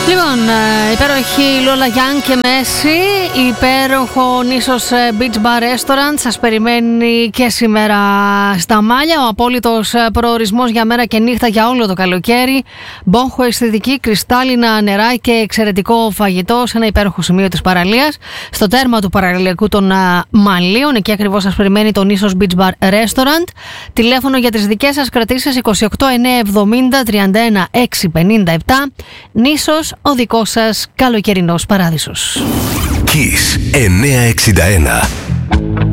Λοιπόν, υπέροχη Λόλα Γιάνγκ και Μέση, υπέροχο νήσος Beach Bar Restaurant σας περιμένει και σήμερα στα Μάλια. Ο απόλυτος προορισμός για μέρα και νύχτα για όλο το καλοκαίρι. Μπόχο, αισθητική, κρυστάλλινα νερά και εξαιρετικό φαγητό σε ένα υπέροχο σημείο της παραλίας, στο τέρμα του παραλιακού των Μαλίων. Εκεί ακριβώς σας περιμένει το νήσος Beach Bar Restaurant. Τηλέφωνο για τις δικές σας κρατήσεις 28 970 31 657. Νήσος, ο δικός σας καλοκαιρινός παράδεισος. Kiss 961.